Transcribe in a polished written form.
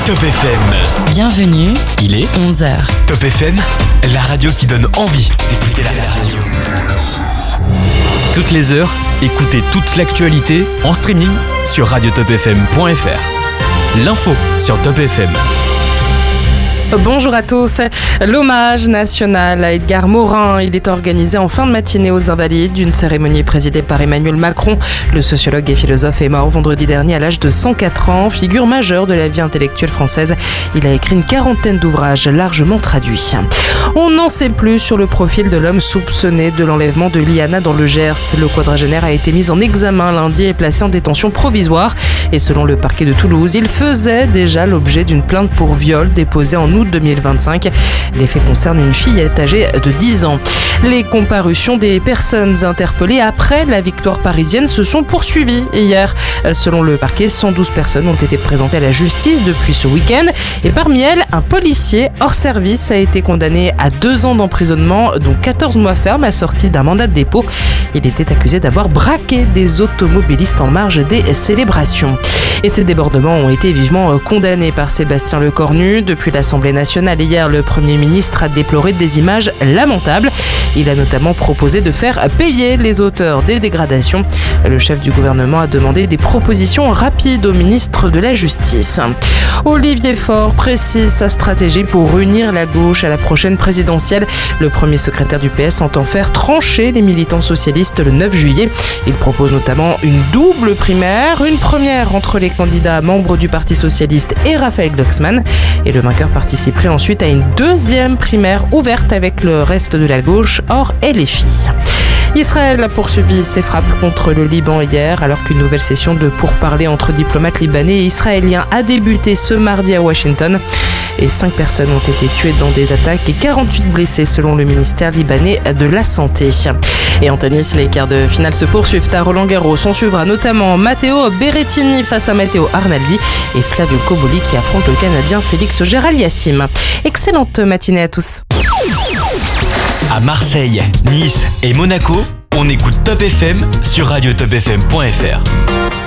Top FM. Bienvenue, Il est 11h. Top FM, la radio qui donne envie d'écouter la radio. Toutes les heures, écoutez toute l'actualité en streaming sur radiotopfm.fr. L'info sur Top FM. Bonjour à tous. L'hommage national à Edgar Morin, il est organisé en fin de matinée aux Invalides. Une cérémonie présidée par Emmanuel Macron. Le sociologue et philosophe est mort vendredi dernier à l'âge de 104 ans. Figure majeure de la vie intellectuelle française, il a écrit une quarantaine d'ouvrages largement traduits. On n'en sait plus sur le profil de l'homme soupçonné de l'enlèvement de Liana dans le Gers. Le quadragénaire a été mis en examen lundi et placé en détention provisoire. Et selon le parquet de Toulouse, il faisait déjà l'objet d'une plainte pour viol déposée en août 2025. Les faits concernent une fille âgée de 10 ans. Les comparutions des personnes interpellées après la victoire parisienne se sont poursuivies hier. Selon le parquet, 112 personnes ont été présentées à la justice depuis ce week-end. Et parmi elles, un policier hors service a été condamné à 2 ans d'emprisonnement, dont 14 mois ferme assortis d'un mandat de dépôt. Il était accusé d'avoir braqué des automobilistes en marge des célébrations. Et ces débordements ont été vivement condamnés par Sébastien Lecornu. Depuis l'Assemblée nationale hier, le Premier ministre a déploré des images lamentables. Il a notamment proposé de faire payer les auteurs des dégradations. Le chef du gouvernement a demandé des propositions rapides au ministre de la Justice. Olivier Faure précise sa stratégie pour unir la gauche à la prochaine présidentielle. Le premier secrétaire du PS entend faire trancher les militants socialistes le 9 juillet. Il propose notamment une double primaire, une première entre les candidats membres du Parti socialiste et Raphaël Glucksmann. Et le vainqueur participerait ensuite à une deuxième primaire ouverte avec le reste de la gauche, hors LFI. Israël a poursuivi ses frappes contre le Liban hier, alors qu'une nouvelle session de pourparlers entre diplomates libanais et israéliens a débuté ce mardi à Washington. Et 5 personnes ont été tuées dans des attaques et 48 blessés selon le ministère libanais de la Santé. Et en tennis, les quarts de finale se poursuivent à Roland-Garros. On suivra notamment Matteo Berrettini face à Matteo Arnaldi et Flavio Cobolli qui affronte le Canadien Félix Auger-Aliassime. Excellente matinée à tous. À Marseille, Nice et Monaco, on écoute Top FM sur radiotopfm.fr.